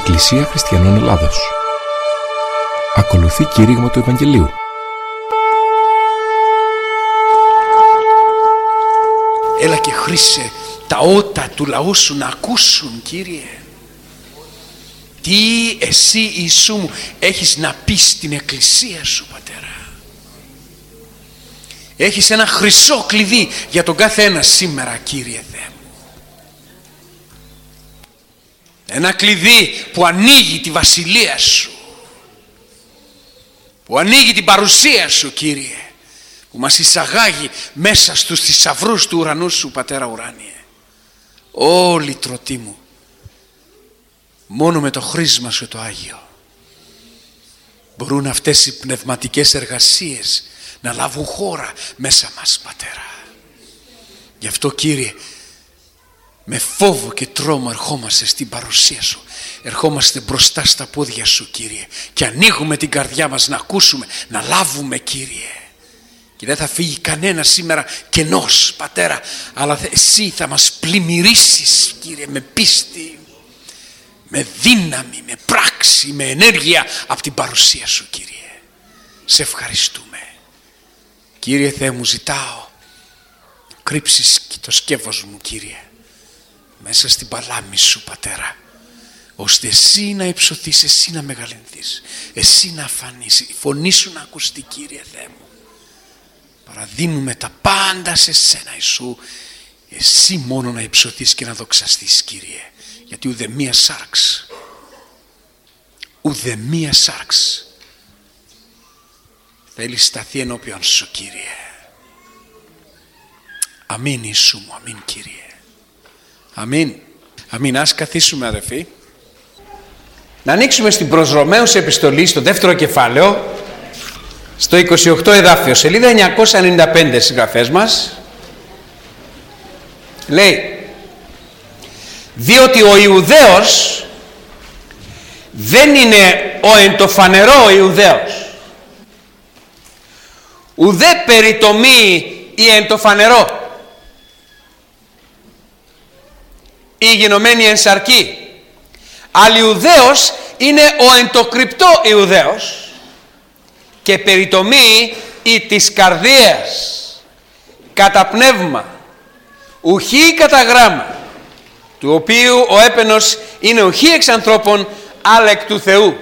Εκκλησία Χριστιανών Ελλάδος. Ακολουθεί κήρυγμα του Ευαγγελίου. Έλα και χρήσε τα ότα του λαού σου να ακούσουν, Κύριε. Τι εσύ, Ιησού μου, έχεις να πεις στην Εκκλησία σου, Πατέρα. Έχεις ένα χρυσό κλειδί για τον κάθε ένα σήμερα, Κύριε Θεέ μου. Ένα κλειδί που ανοίγει τη βασιλεία σου, που ανοίγει την παρουσία σου, Κύριε, που μας εισαγάγει μέσα στους θησαυρούς του ουρανού σου, Πατέρα ουράνιε. Ω λυτρωτή μου, μόνο με το χρήσμα σου το Άγιο μπορούν αυτές οι πνευματικές εργασίες να λάβουν χώρα μέσα μας, Πατέρα. Γι' αυτό, Κύριε, με φόβο και τρόμο ερχόμαστε στην παρουσία σου. Ερχόμαστε μπροστά στα πόδια σου, Κύριε, και ανοίγουμε την καρδιά μας να ακούσουμε, να λάβουμε, Κύριε. Και δεν θα φύγει κανένα σήμερα κενός, Πατέρα, αλλά εσύ θα μας πλημμυρίσεις, Κύριε, με πίστη, με δύναμη, με πράξη, με ενέργεια από την παρουσία σου, Κύριε. Σε ευχαριστούμε. Κύριε Θεέ μου, ζητάω κρύψεις και το σκεύος μου, Κύριε, μέσα στην παλάμη σου, Πατέρα, ώστε εσύ να υψωθείς, εσύ να μεγαλυνθείς, εσύ να φανείς, η φωνή σου να ακουστεί, Κύριε Θεέ μου. Παραδίνουμε τα πάντα σε σένα, Ιησού, εσύ μόνο να υψωθείς και να δοξαστείς, Κύριε, γιατί ουδε μία σάρξ θέλει σταθεί ενώπιον σου, Κύριε. Αμήν, Ιησού μου, αμήν, Κύριε. Αμήν. Αμήν. Ας καθίσουμε, αδελφοί. Να ανοίξουμε στην προς Ρωμαίους επιστολή, στο δεύτερο κεφάλαιο, στο 28 εδάφιο, σελίδα 995 στις γραφές μας. Λέει, διότι ο Ιουδαίος δεν είναι ο εν το φανερό Ιουδαίος, ουδέ περιτομή ή εν το φανερό, ή γενομένη εν σαρκή, αλλά Ιουδαίος είναι ο εν το κρυπτό Ιουδαίος και περιτομή ή της καρδίας, κατά πνεύμα, ουχή κατά γράμμα, του οποίου ο έπαινος είναι ουχή εξ ανθρώπων, αλλά εκ του Θεού.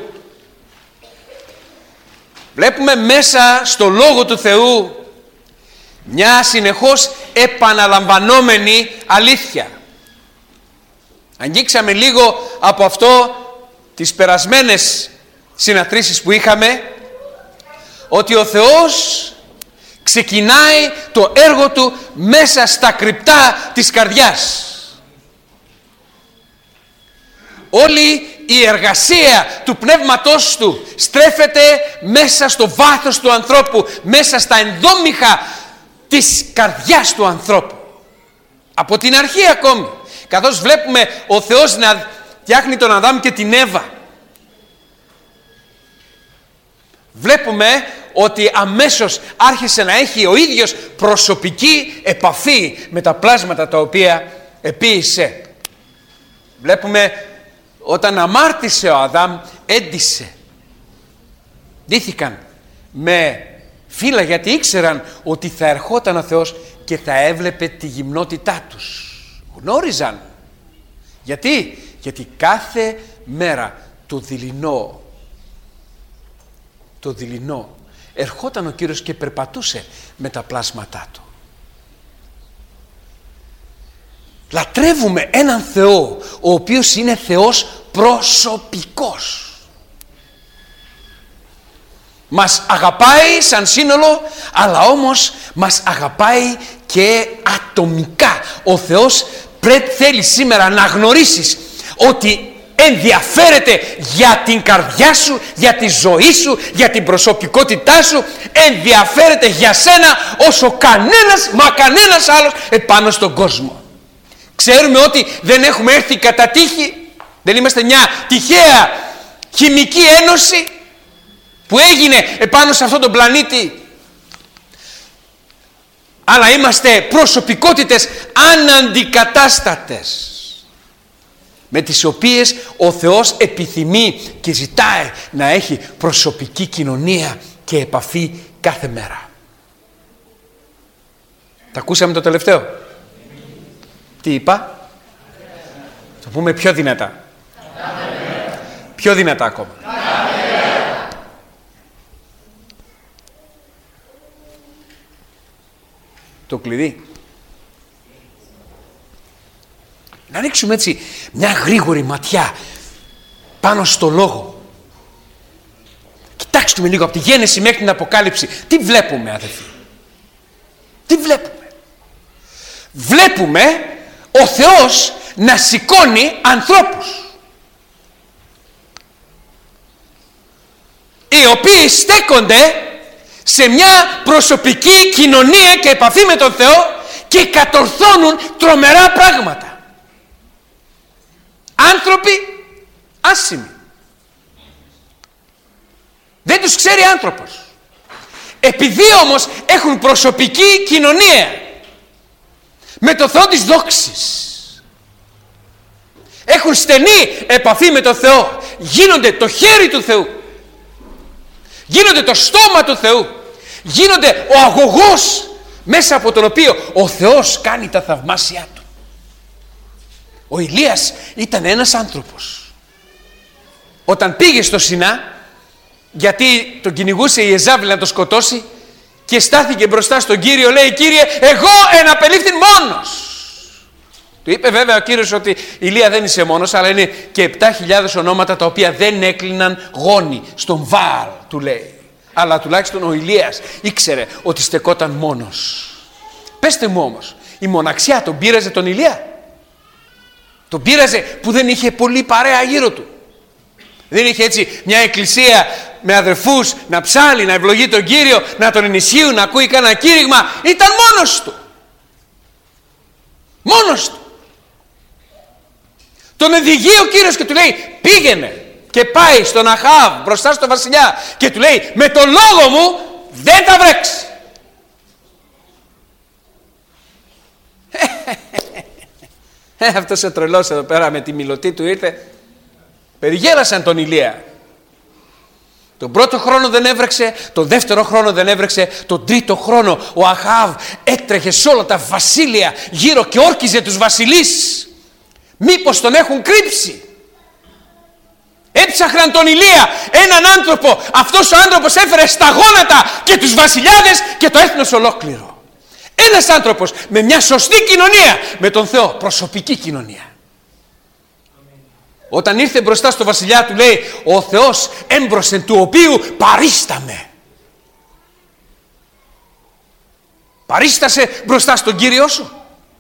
Βλέπουμε μέσα στο Λόγο του Θεού μια συνεχώς επαναλαμβανόμενη αλήθεια. Αγγίξαμε λίγο από αυτό τις περασμένες συναθρήσεις που είχαμε, ότι ο Θεός ξεκινάει το έργο του μέσα στα κρυπτά της καρδιάς. Όλη η εργασία του πνεύματός του στρέφεται μέσα στο βάθος του ανθρώπου, μέσα στα ενδόμηχα της καρδιάς του ανθρώπου. Από την αρχή ακόμη, καθώς βλέπουμε ο Θεός να φτιάχνει τον Αδάμ και την Εύα, βλέπουμε ότι αμέσως άρχισε να έχει ο ίδιος προσωπική επαφή με τα πλάσματα τα οποία επίησε. Βλέπουμε όταν αμάρτησε ο Αδάμ, έντυσε. Ντύθηκαν με φύλλα, γιατί ήξεραν ότι θα ερχόταν ο Θεός και θα έβλεπε τη γυμνότητά τους. Γνώριζαν. Γιατί κάθε μέρα το δειλινό ερχόταν ο Κύριος και περπατούσε με τα πλάσματά του. Λατρεύουμε έναν Θεό ο οποίος είναι Θεός προσωπικός. Μας αγαπάει σαν σύνολο, αλλά όμως μας αγαπάει και ατομικά. Ο Θεός θέλει σήμερα να γνωρίσεις ότι ενδιαφέρεται για την καρδιά σου, για τη ζωή σου, για την προσωπικότητά σου. Ενδιαφέρεται για σένα όσο κανένας άλλος επάνω στον κόσμο. Ξέρουμε ότι δεν έχουμε έρθει κατά τύχη, δεν είμαστε μια τυχαία χημική ένωση που έγινε επάνω σε αυτόν τον πλανήτη, αλλά είμαστε προσωπικότητες αναντικατάστατες. με τις οποίες ο Θεός επιθυμεί και ζητάει να έχει προσωπική κοινωνία και επαφή κάθε μέρα. Τα ακούσαμε το τελευταίο? Τι είπα? Θα πούμε πιο δυνατά. Πιο δυνατά ακόμα. Το κλειδί. Να ρίξουμε έτσι μια γρήγορη ματιά πάνω στο λόγο. Κοιτάξτε λίγο από τη Γένεση μέχρι την Αποκάλυψη. Τι βλέπουμε, αδελφοί? Τι βλέπουμε? Βλέπουμε ο Θεός να σηκώνει ανθρώπους, οι οποίοι στέκονται σε μια προσωπική κοινωνία και επαφή με τον Θεό και κατορθώνουν τρομερά πράγματα. Άνθρωποι άσημοι. Δεν τους ξέρει άνθρωπος. Επειδή όμως έχουν προσωπική κοινωνία με το Θεό της δόξης, έχουν στενή επαφή με τον Θεό, γίνονται το χέρι του Θεού, γίνονται το στόμα του Θεού, γίνονται ο αγωγός μέσα από τον οποίο ο Θεός κάνει τα θαυμάσια του. Ο Ηλίας ήταν ένας άνθρωπος. Όταν πήγε στο Σινά, γιατί τον κυνηγούσε η Εζάβελ να τον σκοτώσει, και στάθηκε μπροστά στον Κύριο, λέει: Κύριε, εγώ εναπελήφθην μόνος. Του είπε βέβαια ο Κύριος ότι Ηλία δεν είσαι μόνος, αλλά είναι και 7.000 ονόματα τα οποία δεν έκλειναν γόνοι στον Βαάλ, του λέει. Αλλά τουλάχιστον ο Ηλίας ήξερε ότι στεκόταν μόνος. Πέστε μου όμως, η μοναξιά τον πείραζε τον Ηλία? Τον πείραζε που δεν είχε πολύ παρέα γύρω του? Δεν είχε έτσι μια εκκλησία με αδερφούς να ψάλει, να ευλογεί τον Κύριο, να τον ενισχύουν, να ακούει κανένα κήρυγμα? Ήταν μόνος του. Μόνος του. Τον οδηγεί ο Κύριος και του λέει: πήγαινε. Και πάει στον Αχάβ μπροστά στο βασιλιά και του λέει: με το λόγο μου δεν θα βρέξει. Αυτός ο τρελός εδώ πέρα με τη μιλωτή του ήρθε. Περιγέλασαν τον Ηλία. Τον πρώτο χρόνο δεν έβρεξε, τον δεύτερο χρόνο δεν έβρεξε, τον τρίτο χρόνο ο Αχάβ έτρεχε σε όλα τα βασίλεια γύρω και όρκιζε τους βασιλείς. Μήπως τον έχουν κρύψει? Έψαχναν τον Ηλία, έναν άνθρωπο. Αυτός ο άνθρωπος έφερε στα γόνατα και τους βασιλιάδες και το έθνος ολόκληρο. Ένας άνθρωπος με μια σωστή κοινωνία με τον Θεό, προσωπική κοινωνία. Όταν ήρθε μπροστά στο βασιλιά του λέει: ο Θεός έμπροσθεν του οποίου παρίσταμε. Παρίστασε μπροστά στον Κύριό σου?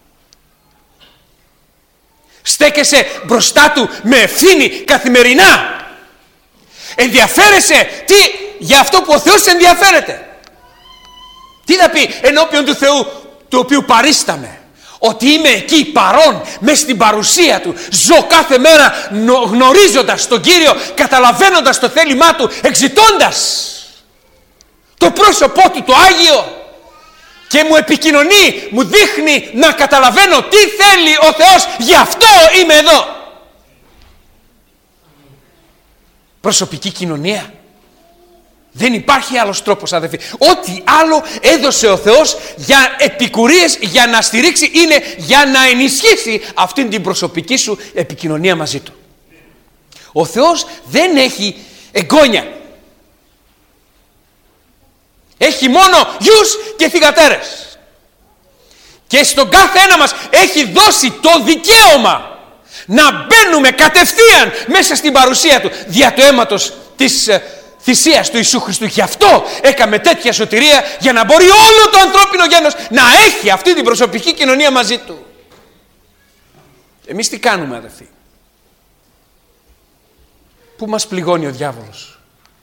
Στέκεσαι μπροστά του με ευθύνη καθημερινά? Ενδιαφέρεσαι για αυτό που ο Θεός ενδιαφέρεται? Τι θα πει ενώπιον του Θεού του οποίου παρίσταμε? Ότι είμαι εκεί παρόν, μες στην παρουσία του. Ζω κάθε μέρα γνωρίζοντας τον Κύριο, καταλαβαίνοντας το θέλημά του, εξητώντας το πρόσωπό του το Άγιο, και μου επικοινωνεί, μου δείχνει να καταλαβαίνω τι θέλει ο Θεός. Γι' αυτό είμαι εδώ. Προσωπική κοινωνία. Δεν υπάρχει άλλος τρόπος, αδελφοί. Ό,τι άλλο έδωσε ο Θεός για επικουρίες, για να στηρίξει, είναι για να ενισχύσει αυτήν την προσωπική σου επικοινωνία μαζί του. Ο Θεός δεν έχει εγγόνια. Έχει μόνο γιους και θυγατέρες. Και στον κάθε ένα μας έχει δώσει το δικαίωμα να μπαίνουμε κατευθείαν μέσα στην παρουσία του δια του αίματος της θυσίας του Ιησού Χριστού. Γι' αυτό έκαμε τέτοια σωτηρία, για να μπορεί όλο το ανθρώπινο γένος να έχει αυτή την προσωπική κοινωνία μαζί του. Εμείς τι κάνουμε, αδελφοί? Πού μας πληγώνει ο διάβολος?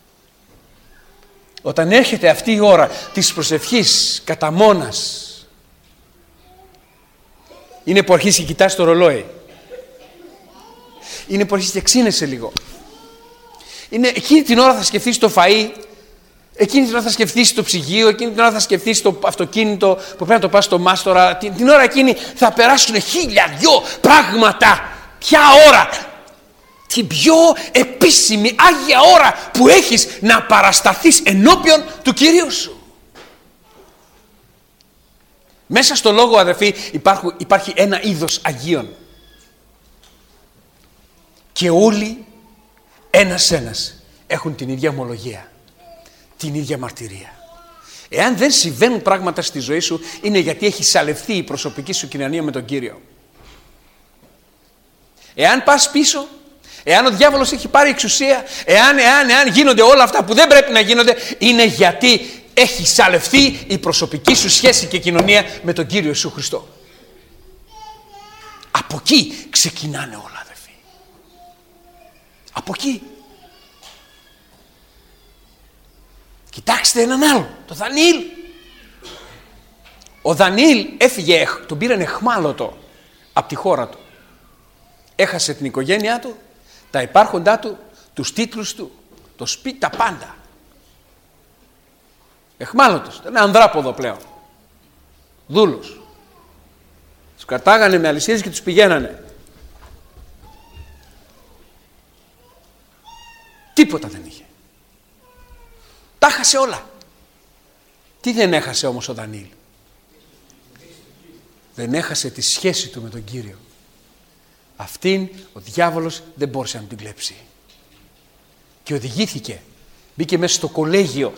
Όταν έρχεται αυτή η ώρα της προσευχής κατά μόνας, είναι που αρχίσει και κοιτάς το ρολόι. Είναι που αρχίσει και ξύνεσαι λίγο. Είναι εκείνη την ώρα θα σκεφτείς το φαΐ, εκείνη την ώρα θα σκεφτείς το ψυγείο, εκείνη την ώρα θα σκεφτείς το αυτοκίνητο που πρέπει να το πας στο μάστορα. Την ώρα εκείνη θα περάσουν 1002 πράγματα. Ποια ώρα την πιο επίσημη Άγια ώρα που έχεις να παρασταθείς ενώπιον του Κυρίου σου. Μέσα στο λόγο, αδερφοί, υπάρχει ένα είδος Αγίων. Και όλοι ένας έχουν την ίδια ομολογία, την ίδια μαρτυρία. Εάν δεν συμβαίνουν πράγματα στη ζωή σου, είναι γιατί έχει σαλευθεί η προσωπική σου κοινωνία με τον Κύριο. Εάν πας πίσω, εάν ο διάβολος έχει πάρει εξουσία, εάν γίνονται όλα αυτά που δεν πρέπει να γίνονται, είναι γιατί έχει σαλευθεί η προσωπική σου σχέση και κοινωνία με τον Κύριο Ιησού Χριστό. Από εκεί ξεκινάνε όλα, αδερφοί. Από εκεί. Κοιτάξτε έναν άλλο, τον Δανιήλ. Ο Δανιήλ έφυγε, τον πήραν εχμάλωτο από τη χώρα του. Έχασε την οικογένειά του, τα υπάρχοντά του, τους τίτλους του, το σπίτι, τα πάντα. Εχμάλωτος, ήταν ανδράποδο πλέον. Δούλος. Τους κρατάγανε με αλυσίδες και τους πηγαίνανε. Τίποτα δεν είχε. Τα έχασε όλα. Τι δεν έχασε όμως ο Δανιήλ? Δεν έχασε τη σχέση του με τον Κύριο. Αυτήν ο διάβολος δεν μπόρεσε να την κλέψει. Και οδηγήθηκε. Μπήκε μέσα στο κολέγιο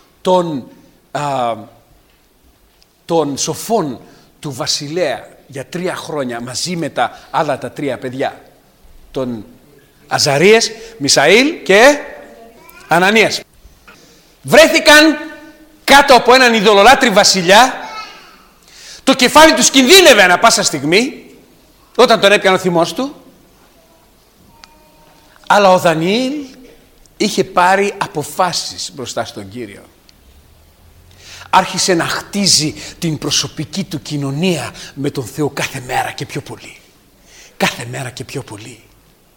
των σοφών του βασιλέα για 3 χρόνια μαζί με τα άλλα τα 3 παιδιά. Τον Αζαρίας, Μισαήλ και Ανανίας. Βρέθηκαν κάτω από έναν ειδωλολάτρη βασιλιά. Το κεφάλι τους κινδύνευε ανα πάσα στιγμή όταν τον έπιανε ο θυμός του. Αλλά ο Δανιήλ είχε πάρει αποφάσεις μπροστά στον Κύριο. Άρχισε να χτίζει την προσωπική του κοινωνία με τον Θεό κάθε μέρα και πιο πολύ. Κάθε μέρα και πιο πολύ.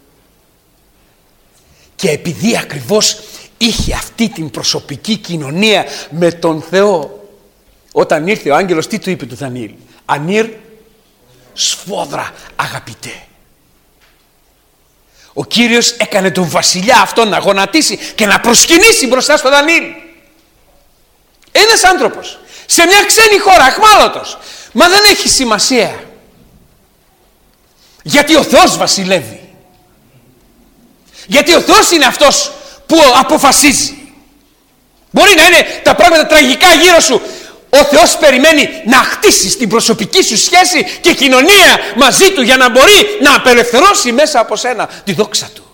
Και επειδή ακριβώς είχε αυτή την προσωπική κοινωνία με τον Θεό, όταν ήρθε ο άγγελος, τι του είπε του Δανιήλ? Ανήρ σφόδρα αγαπητέ. Ο Κύριος έκανε τον βασιλιά αυτόν να γονατίσει και να προσκυνήσει μπροστά στο Δανιήλ. Ένας άνθρωπος σε μια ξένη χώρα, αχμάλωτος, μα δεν έχει σημασία, γιατί ο Θεός βασιλεύει. Γιατί ο Θεός είναι αυτός που αποφασίζει. Μπορεί να είναι τα πράγματα τραγικά γύρω σου, ο Θεός περιμένει να χτίσεις την προσωπική σου σχέση και κοινωνία μαζί Του για να μπορεί να απελευθερώσει μέσα από σένα τη δόξα Του.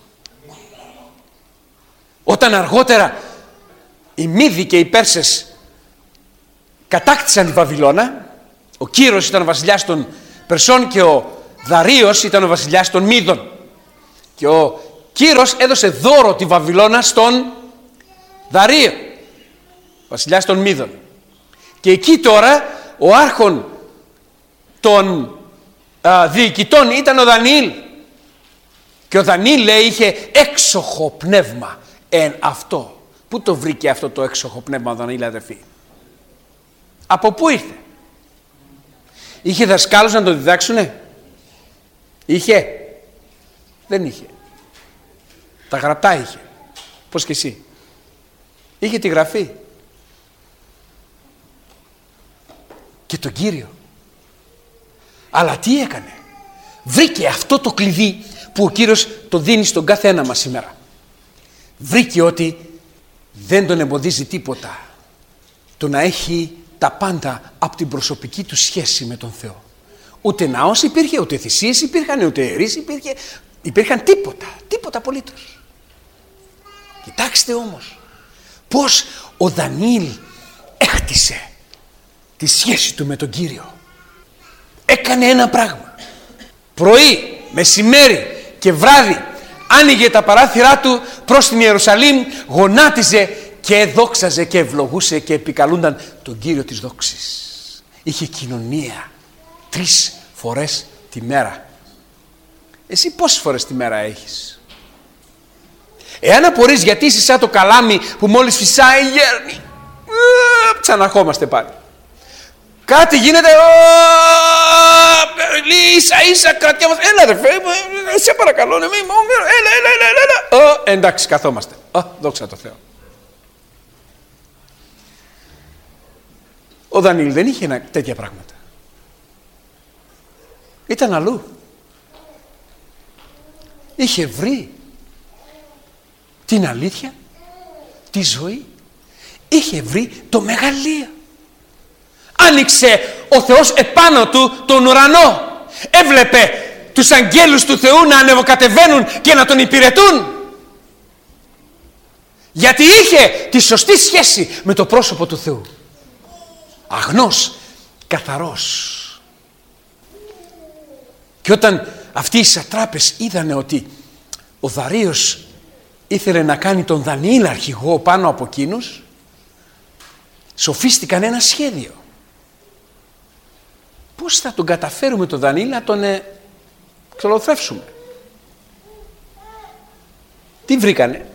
Όταν αργότερα οι Μήδοι και οι Πέρσες κατάκτησαν τη Βαβυλώνα, ο Κύρος ήταν ο βασιλιάς των Περσών και ο Δαρείος ήταν ο βασιλιάς των Μήδων. Και ο Κύρος έδωσε δώρο τη Βαβυλώνα στον Δαρείο, βασιλιάς των Μήδων. Και εκεί τώρα ο άρχον των διοικητών ήταν ο Δανιήλ. Και ο Δανιήλ, λέει, είχε έξοχο πνεύμα εν αυτό. Πού το βρήκε αυτό το έξοχο πνεύμα ο Δανιήλ, αδερφοί? Από πού ήρθε? Είχε δασκάλους να το διδάξουνε? Είχε? Δεν είχε. Τα γραπτά είχε. Πώς και εσύ? Είχε τη γραφή. Και τον Κύριο. Αλλά τι έκανε? Βρήκε αυτό το κλειδί που ο Κύριος το δίνει στον κάθε ένα μας σήμερα. Βρήκε ότι δεν τον εμποδίζει τίποτα το να έχει τα πάντα από την προσωπική του σχέση με τον Θεό. Ούτε ναός υπήρχε, ούτε θυσίες υπήρχαν, ούτε ιερείς υπήρχαν τίποτα απολύτως. Κοιτάξτε όμως πως ο Δανιήλ έχτισε τη σχέση του με τον Κύριο. Έκανε ένα πράγμα. Πρωί, μεσημέρι και βράδυ άνοιγε τα παράθυρά του προς την Ιερουσαλήμ, γονάτιζε και δόξαζε και ευλογούσε και επικαλούνταν τον Κύριο της δόξης. Είχε κοινωνία 3 φορές τη μέρα. Εσύ πόσες φορές τη μέρα έχεις? Εάν απορείς γιατί είσαι σαν το καλάμι που μόλις φυσάει γέρνει, ξαναρχόμαστε πάλι. Κάτι γίνεται. Ίσα κρατιόμαστε. Έλα ρε φίλε, σε παρακαλώ. Έλα. Εντάξει, καθόμαστε. Δόξα τω Θεώ. Ο Δανιήλ δεν είχε τέτοια πράγματα. Ήταν αλλού. Είχε βρει την αλήθεια, τη ζωή. Είχε βρει το μεγαλείο. Άνοιξε ο Θεός επάνω του τον ουρανό. Έβλεπε τους αγγέλους του Θεού να ανεβοκατεβαίνουν και να τον υπηρετούν. Γιατί είχε τη σωστή σχέση με το πρόσωπο του Θεού. Αγνός, καθαρός. Και όταν αυτοί οι σατράπες είδανε ότι ο Δαρείος ήθελε να κάνει τον Δανιήλ αρχηγό πάνω από εκείνους, σοφίστηκαν ένα σχέδιο. Πώς θα τον καταφέρουμε τον Δανιήλ να τον ξολοθρεύσουμε. Τι βρήκανε?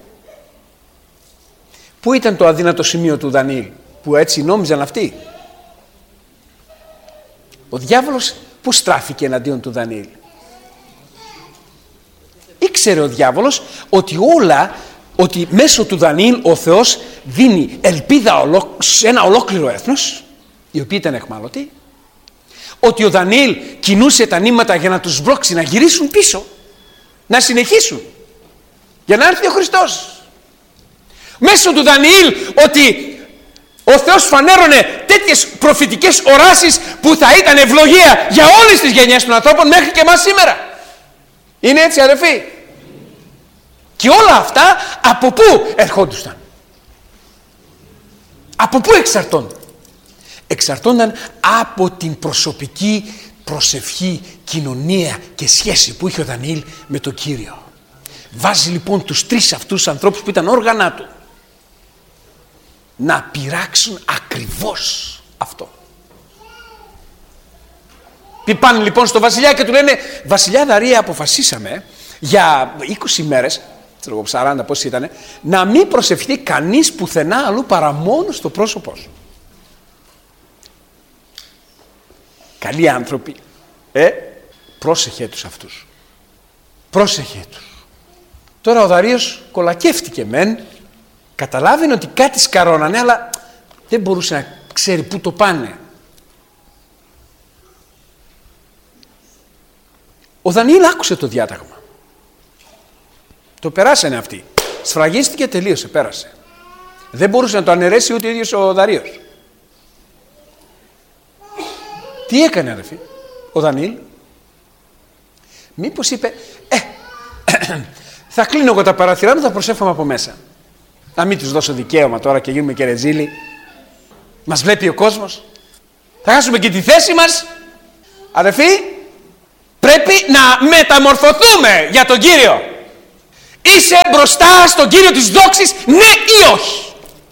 Πού ήταν το αδύνατο σημείο του Δανιήλ, που έτσι νόμιζαν αυτοί? Ο διάβολος πού στράφηκε εναντίον του Δανιήλ? Ήξερε ο διάβολος ότι μέσω του Δανιήλ ο Θεός δίνει ελπίδα σε ένα ολόκληρο έθνος, οι οποίοι ήταν εχμάλωτοι, ότι ο Δανιήλ κινούσε τα νήματα για να τους σμπρώξει να γυρίσουν πίσω, να συνεχίσουν, για να έρθει ο Χριστός. Μέσω του Δανιήλ ότι ο Θεός φανέρωνε τέτοιες προφητικές οράσεις που θα ήταν ευλογία για όλες τις γενιές των ανθρώπων μέχρι και εμάς σήμερα. Είναι έτσι αδερφοί? Και όλα αυτά από πού ερχόντουσαν? Από πού εξαρτώνταν? Εξαρτώνταν από την προσωπική προσευχή, κοινωνία και σχέση που είχε ο Δανιήλ με τον Κύριο. Βάζει λοιπόν τους τρεις αυτούς ανθρώπους που ήταν όργανα του να πειράξουν ακριβώς αυτό. Πάνε λοιπόν στο βασιλιά και του λένε: βασιλιά Δαρία, αποφασίσαμε για 20 μέρες, 40 πόσοι ήτανε, να μην προσευχθεί κανείς πουθενά αλλού παρά μόνο στο πρόσωπό σου. Καλοί άνθρωποι, πρόσεχε τους αυτούς. Πρόσεχε τους. Τώρα ο Δαρείος κολακεύτηκε μεν, καταλάβαινε ότι κάτι σκαρώνανε, αλλά δεν μπορούσε να ξέρει πού το πάνε. Ο Δανιήλ άκουσε το διάταγμα. Το περάσανε αυτοί. Σφραγίστηκε, τελείωσε, πέρασε. Δεν μπορούσε να το αναιρέσει ούτε ο ίδιος ο Δαρείος. Τι έκανε αδερφοί ο Δανιήλ? Μήπως είπε θα κλείνω εγώ τα παράθυρά μου, θα προσεύχομαι από μέσα. Να μην τους δώσω δικαίωμα τώρα και γίνουμε και ρεζίλοι. Μας βλέπει ο κόσμος. Θα χάσουμε και τη θέση μας. Αδερφοί, πρέπει να μεταμορφωθούμε για τον Κύριο. Είσαι μπροστά στον Κύριο της δόξης, ναι ή όχι?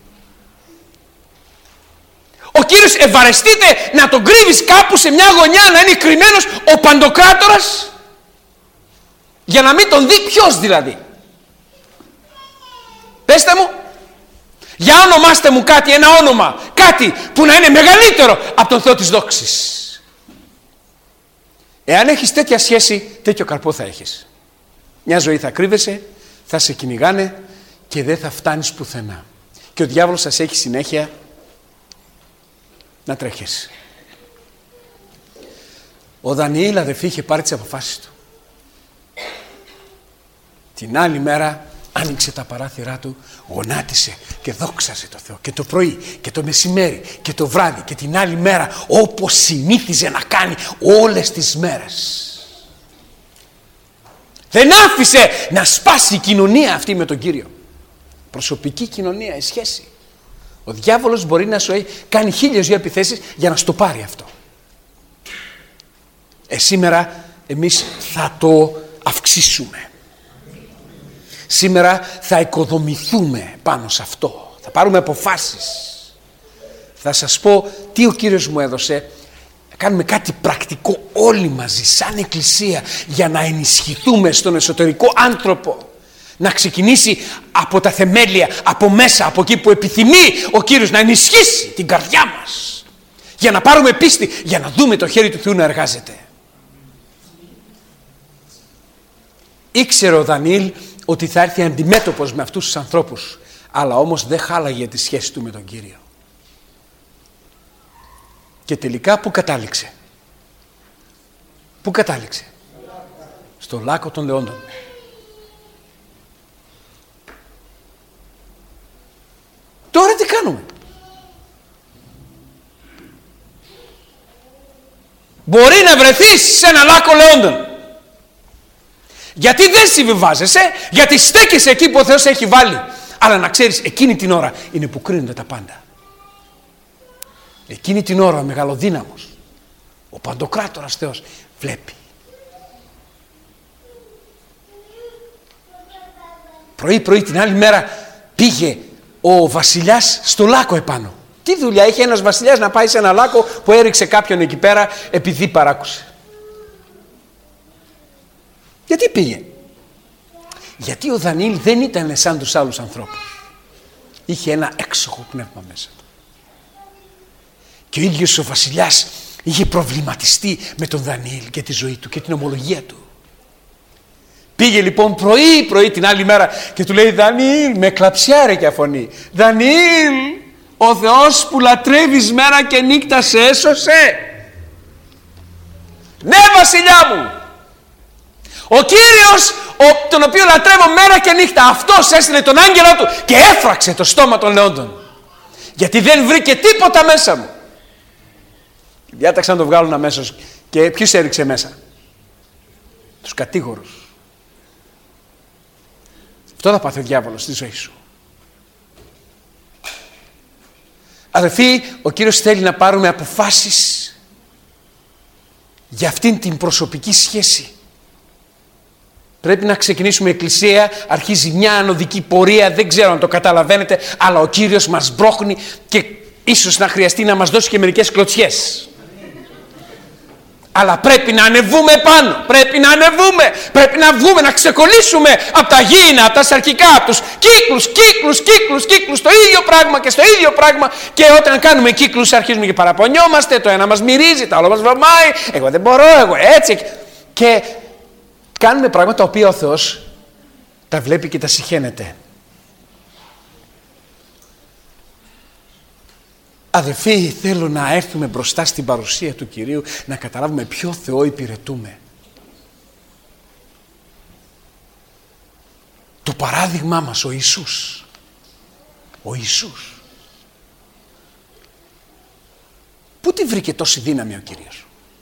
Ο Κύριος ευαρεστείται να τον κρύβεις κάπου σε μια γωνιά, να είναι κρυμμένος ο Παντοκράτορας, για να μην τον δει? Ποιος δηλαδή? Πέστε μου, για ονομάστε μου κάτι, ένα όνομα, κάτι που να είναι μεγαλύτερο από τον Θεό της δόξης. Εάν έχεις τέτοια σχέση, τέτοιο καρπό θα έχεις. Μια ζωή θα κρύβεσαι, θα σε κυνηγάνε και δεν θα φτάνεις πουθενά. Και ο διάβολος σας έχει συνέχεια να τρέχεις. Ο Δανιήλ, αδερφοί, είχε πάρει τις αποφάσεις του. Την άλλη μέρα άνοιξε τα παράθυρά του, γονάτισε και δόξασε το Θεό. Και το πρωί και το μεσημέρι και το βράδυ και την άλλη μέρα, όπως συνήθιζε να κάνει όλες τις μέρες. Δεν άφησε να σπάσει η κοινωνία αυτή με τον Κύριο. Προσωπική κοινωνία, η σχέση. Ο διάβολος μπορεί να σου κάνει 1002 επιθέσεις για να στο πάρει αυτό. Σήμερα εμείς θα το αυξήσουμε. Σήμερα θα οικοδομηθούμε πάνω σε αυτό. Θα πάρουμε αποφάσεις. Θα σας πω τι ο Κύριος μου έδωσε. Κάνουμε κάτι πρακτικό όλοι μαζί σαν εκκλησία για να ενισχυθούμε στον εσωτερικό άνθρωπο. Να ξεκινήσει από τα θεμέλια, από μέσα, από εκεί που επιθυμεί ο Κύριος να ενισχύσει την καρδιά μας. Για να πάρουμε πίστη, για να δούμε το χέρι του Θεού να εργάζεται. Ήξερε ο Δανιήλ ότι θα έρθει αντιμέτωπος με αυτούς τους ανθρώπους, αλλά όμως δεν χάλαγε τη σχέση του με τον Κύριο. Και τελικά πού κατάληξε? Πού κατάληξε? Στο λάκκο των λεόντων. Τώρα τι κάνουμε? Μπορεί να βρεθείς σε ένα λάκκο λεόντων. Γιατί δεν συμβιβάζεσαι? Γιατί στέκεσαι εκεί που ο Θεός έχει βάλει. Αλλά να ξέρεις, εκείνη την ώρα είναι που κρίνονται τα πάντα. Εκείνη την ώρα ο μεγαλοδύναμος, ο παντοκράτορας Θεός βλέπει. Πρωί την άλλη μέρα πήγε ο βασιλιάς στο λάκκο επάνω. Τι δουλειά είχε ένας βασιλιάς να πάει σε ένα λάκκο που έριξε κάποιον εκεί πέρα επειδή παράκουσε? Γιατί πήγε? Γιατί ο Δανιήλ δεν ήταν σαν τους άλλους ανθρώπους. Είχε ένα έξοχο πνεύμα μέσα του. Και ο ίδιος ο βασιλιάς είχε προβληματιστεί με τον Δανιήλ και τη ζωή του και την ομολογία του. Πήγε λοιπόν πρωί την άλλη μέρα και του λέει: Δανιήλ, με κλαψιάρεκια φωνή, Δανιήλ, ο Θεός που λατρεύεις μέρα και νύχτα σε έσωσε. Ναι, βασιλιά μου, ο Κύριος τον οποίο λατρεύω μέρα και νύχτα, αυτός έστειλε τον άγγελό του και έφραξε το στόμα των λεόντων, γιατί δεν βρήκε τίποτα μέσα μου. Διάταξαν να το βγάλουν αμέσως. Και ποιος έριξε μέσα? Τους κατήγορους. Αυτό θα πάθει ο διάβολος στη ζωή σου. Αδελφοί, ο Κύριος θέλει να πάρουμε αποφάσεις για αυτήν την προσωπική σχέση. Πρέπει να ξεκινήσουμε εκκλησία, αρχίζει μια ανωδική πορεία, δεν ξέρω αν το καταλαβαίνετε, αλλά ο Κύριος μας μπρόχνει και ίσως να χρειαστεί να μας δώσει και μερικές κλωτσιές. Αλλά πρέπει να ανεβούμε πάνω, πρέπει να ανεβούμε, πρέπει να βγούμε, να ξεκολλήσουμε από τα γήινα, από τα σαρκικά, από τους κύκλους, το ίδιο πράγμα και στο ίδιο πράγμα. Και όταν κάνουμε κύκλους αρχίζουμε και παραπονιόμαστε, το ένα μας μυρίζει, το άλλο μας βαμάει, εγώ δεν μπορώ, εγώ έτσι. Και κάνουμε πράγματα τα οποία ο Θεός τα βλέπει και τα συχαίνεται. Αδελφοί, θέλω να έρθουμε μπροστά στην παρουσία του Κυρίου, να καταλάβουμε ποιο Θεό υπηρετούμε. Το παράδειγμά μας, ο Ιησούς. Ο Ιησούς. Πού τη βρήκε τόση δύναμη ο Κύριος?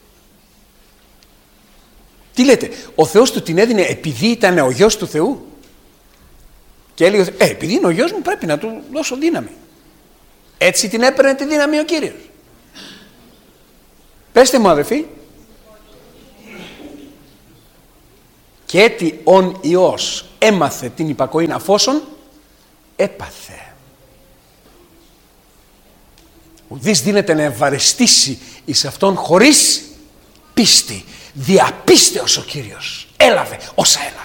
Τι λέτε, ο Θεός του την έδινε επειδή ήταν ο γιος του Θεού? Και έλεγε, επειδή είναι ο γιος μου πρέπει να του δώσω δύναμη. Έτσι την έπαιρνε τη δύναμη ο Κύριος? Πέστε μου αδελφοί. Και έτσι ον Υιός έμαθε την υπακοήν αφόσον έπαθε. Ουδής δύναται να ευαρεστήσει εις αυτόν χωρίς πίστη. Διαπίστεως ο Κύριος έλαβε όσα έλαβε.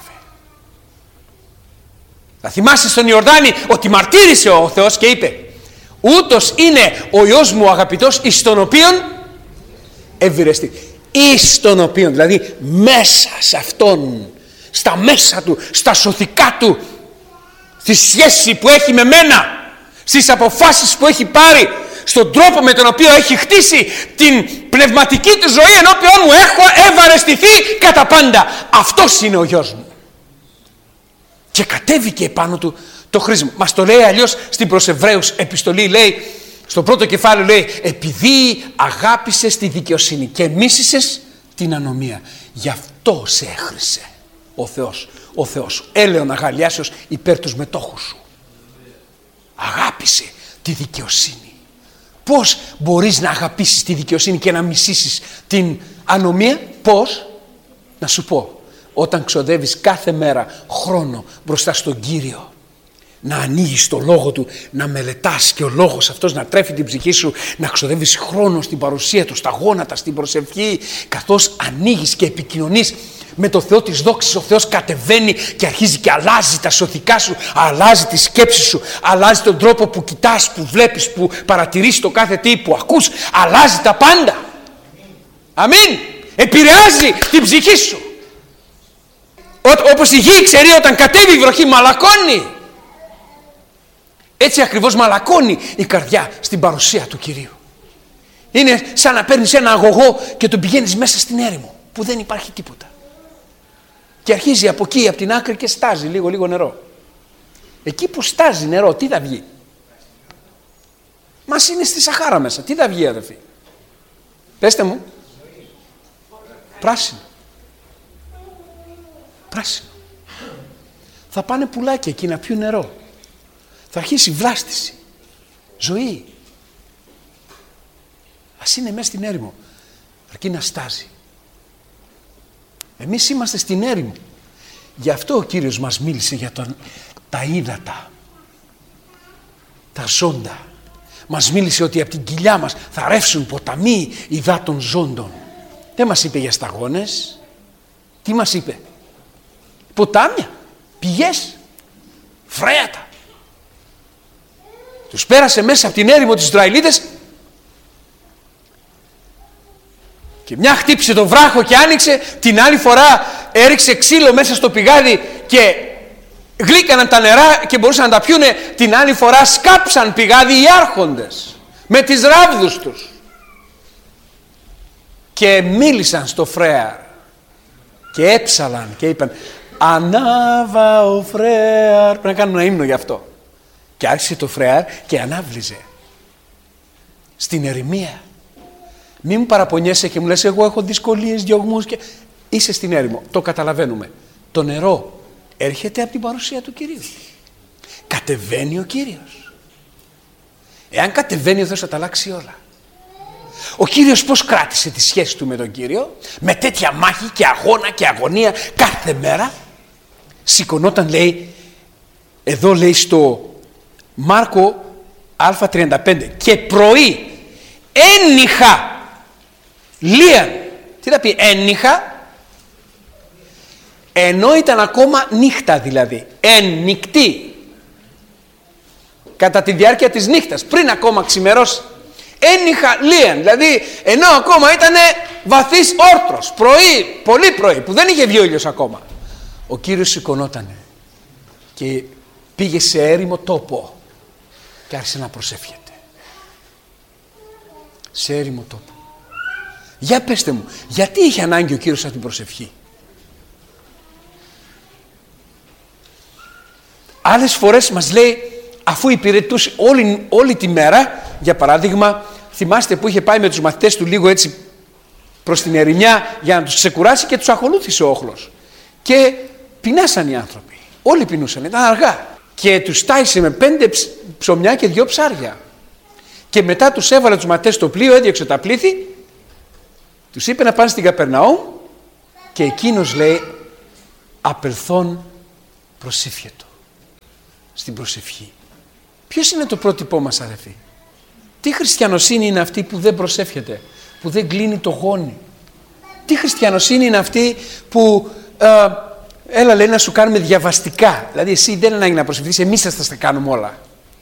Θα θυμάσαι στον Ιορδάνη ότι μαρτύρησε ο Θεός και είπε: ούτως είναι ο Υιός μου ο αγαπητός, εις τον οποίον ευηρεστεί. Εις τον οποίον, δηλαδή μέσα σε αυτόν, στα μέσα του, στα σωθικά του, στη σχέση που έχει με μένα, στις αποφάσεις που έχει πάρει, στον τρόπο με τον οποίο έχει χτίσει την πνευματική του ζωή ενώπιον μου, έχω ευαρεστηθεί κατά πάντα. Αυτός είναι ο γιος μου. Και κατέβηκε επάνω του το χρήσιμο. Μας το λέει αλλιώς στην προς Εβραίους επιστολή, λέει στο πρώτο κεφάλαιο, λέει επειδή αγάπησες τη δικαιοσύνη και μίσησες την ανομία, γι' αυτό σε έχρισε ο Θεός σου, έλεον αγαλιάσεως υπέρ τους μετόχους σου. Αγάπησε τη δικαιοσύνη. Πώς μπορείς να αγαπήσεις τη δικαιοσύνη και να μισήσεις την ανομία? Πώς? Να σου πω, όταν ξοδεύεις κάθε μέρα χρόνο μπροστά στον Κύριο, να ανοίγεις το λόγο του, να μελετάς και ο λόγος αυτός να τρέφει την ψυχή σου, να ξοδεύεις χρόνο στην παρουσία του, στα γόνατα, στην προσευχή, καθώς ανοίγεις και επικοινωνείς με το Θεό της δόξης ο Θεός κατεβαίνει και αρχίζει και αλλάζει τα σωθικά σου, αλλάζει τη σκέψη σου, αλλάζει τον τρόπο που κοιτάς, που βλέπεις, που παρατηρείς το κάθε τι που ακούς, αλλάζει τα πάντα. Αμήν. Επηρεάζει την ψυχή σου. Όπως η γη ξέρει όταν κατέβει η βροχή μαλακώνει. Έτσι ακριβώς μαλακώνει η καρδιά στην παρουσία του Κυρίου. Είναι σαν να παίρνεις ένα αγωγό και τον πηγαίνεις μέσα στην έρημο που δεν υπάρχει τίποτα. Και αρχίζει από εκεί, από την άκρη και στάζει λίγο νερό. Εκεί που στάζει νερό, τι θα βγει? Μας είναι στη Σαχάρα μέσα. Τι θα βγει, αδελφοί? Πέστε μου. Πράσινο. Πράσινο. Θα πάνε πουλάκια εκεί να πιούν νερό. Θα αρχίσει βλάστηση. Ζωή. Ας είναι μέσα στην έρημο. Αρκεί να στάζει. Εμείς είμαστε στην έρημο. Γι' αυτό ο Κύριος μας μίλησε για τα ύδατα. Τα ζώντα. Μας μίλησε ότι από την κοιλιά μας θα ρεύσουν ποταμοί υδάτων ζώντων. Δεν μας είπε για σταγόνες. Τι μας είπε? Ποτάμια, πηγές, φρέατα. Τους πέρασε μέσα από την έρημο της Ισραηλίτες και μια χτύπησε το βράχο και άνοιξε, την άλλη φορά έριξε ξύλο μέσα στο πηγάδι και γλύκαναν τα νερά και μπορούσαν να τα πιούνε. Την άλλη φορά σκάψαν πηγάδι οι άρχοντες με τις ράβδους τους και μίλησαν στο Φρέαρ και έψαλαν και είπαν ανάβα ο Φρέαρ. Πρέπει να κάνουμε ένα ύμνο γι' αυτό. Και άρχισε το Φρέαρ και ανάβλιζε στην ερημία. Μην μου παραπονιέσαι και μου λες εγώ έχω δυσκολίες, διωγμούς και... Είσαι στην έρημο, το καταλαβαίνουμε. Το νερό έρχεται από την παρουσία του Κυρίου. Κατεβαίνει ο Κύριος. Εάν κατεβαίνει ο Θεός θα τα αλλάξει όλα. Ο Κύριος πώς κράτησε τη σχέση του με τον Κύριο? Με τέτοια μάχη και αγώνα και αγωνία κάθε μέρα. Σηκωνόταν, λέει, εδώ λέει στο Μάρκο Α35, και πρωί ένιχα λίαν. Τι θα πει ένιχα? Ενώ ήταν ακόμα νύχτα, δηλαδή νυχτή, κατά τη διάρκεια της νύχτας, πριν ακόμα ξημερώσει. Ένιχα λίαν, δηλαδή ενώ ακόμα ήταν βαθύς όρτρος, πρωί, πολύ πρωί, που δεν είχε βγει ο ήλιος ακόμα. Ο Κύριος σηκωνότανε και πήγε σε έρημο τόπο και άρχισε να προσεύχεται. Σε έρημο τόπο. Για πέστε μου, γιατί είχε ανάγκη ο Κύριος από την προσευχή? Άλλες φορές μας λέει, αφού υπηρετούσε όλη τη μέρα, για παράδειγμα, θυμάστε που είχε πάει με τους μαθητές του λίγο έτσι προς την ερημιά για να τους ξεκουράσει και τους ακολούθησε ο όχλος. Και πεινάσαν οι άνθρωποι. Όλοι πεινούσαν, ήταν αργά. Και τους τάισε με 5 ψωμιά και 2 ψάρια. Και μετά τους έβαλε τους μαθητές στο πλοίο, έδιωξε τα πλήθη, τους είπε να πάνε στην Καπερναούμ και εκείνος λέει απελθόν προσήφιετο. Στην προσευχή. Ποιος είναι το πρότυπό μας, αδελφοί? Τι χριστιανοσύνη είναι αυτή που δεν προσεύχεται, που δεν κλείνει το γόνι? Τι χριστιανοσύνη είναι αυτή που έλα λέει να σου κάνουμε διαβαστικά, δηλαδή εσύ δεν ανάγκη να προσευχηθείς, εμείς θα τα κάνουμε όλα?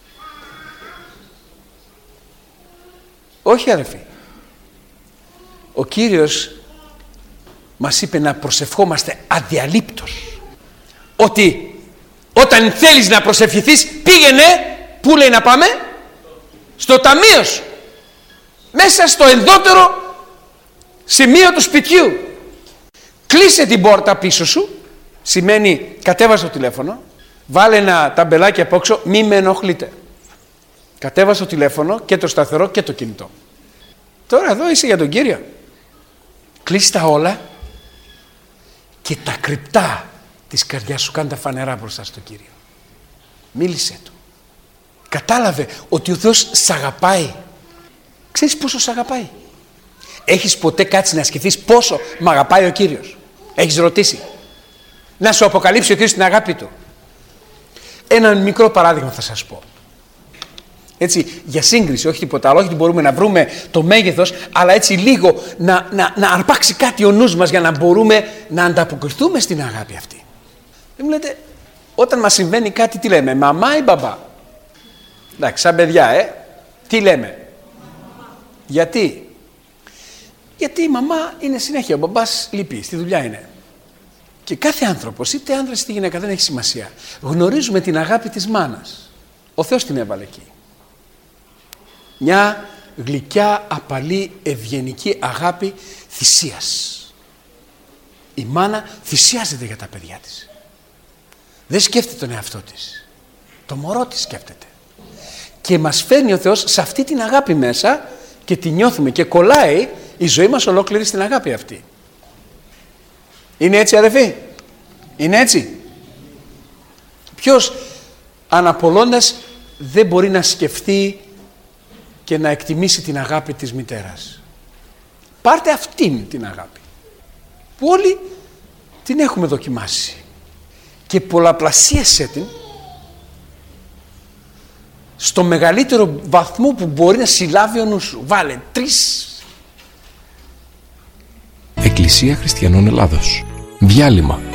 Όχι, αδελφοί. Ο Κύριος μας είπε να προσευχόμαστε αδιαλείπτως. Ότι όταν θέλεις να προσευχηθείς, πήγαινε, πού λέει να πάμε? Στο ταμείο σου. Μέσα στο ενδότερο σημείο του σπιτιού. Κλείσε την πόρτα πίσω σου, σημαίνει κατέβασε το τηλέφωνο, βάλε ένα ταμπελάκι από έξω, μη με ενοχλείτε. Κατέβασε το τηλέφωνο και το σταθερό και το κινητό. Τώρα εδώ είσαι για τον Κύριο. Κλείσει τα όλα και τα κρυπτά της καρδιάς σου κάνε τα φανερά μπροστά στο Κύριο. Μίλησε του. Κατάλαβε ότι ο Θεός σ' αγαπάει. Ξέρεις πόσο σ' αγαπάει? Έχεις ποτέ κάτσει να σκεφτείς πόσο μ' αγαπάει ο Κύριος? Έχεις ρωτήσει? Να σου αποκαλύψει ο Κύριος την αγάπη του? Ένα μικρό παράδειγμα θα σας πω. Έτσι, για σύγκριση, όχι τίποτα άλλο, όχι ότι μπορούμε να βρούμε το μέγεθος, αλλά έτσι λίγο να αρπάξει κάτι ο νους μας για να μπορούμε να ανταποκριθούμε στην αγάπη αυτή. Δεν μου λέτε, όταν μας συμβαίνει κάτι, τι λέμε, μαμά ή μπαμπά? Εντάξει, σαν παιδιά, τι λέμε? Γιατί? Γιατί η μαμά είναι συνέχεια, ο μπαμπάς λείπει, στη δουλειά είναι. Και κάθε άνθρωπος, είτε άνδρας είτε γυναίκα, δεν έχει σημασία. Γνωρίζουμε την αγάπη της μάνας. Ο Θεός την έβαλε εκεί. Μια γλυκιά, απαλή, ευγενική αγάπη θυσίας. Η μάνα θυσιάζεται για τα παιδιά της. Δεν σκέφτεται τον εαυτό της. Το μωρό της σκέφτεται. Και μας φέρνει ο Θεός σε αυτή την αγάπη μέσα και τη νιώθουμε και κολλάει η ζωή μας ολόκληρη στην αγάπη αυτή. Είναι έτσι, αδελφοί? Είναι έτσι? Ποιος αναπολώντας δεν μπορεί να σκεφτεί και να εκτιμήσει την αγάπη της μητέρας? Πάρτε αυτήν την αγάπη που όλοι την έχουμε δοκιμάσει και πολλαπλασίασέ την στο μεγαλύτερο βαθμό που μπορεί να συλλάβει ο νους σου. Βάλε 3. Εκκλησία Χριστιανών Ελλάδος. Διάλειμμα.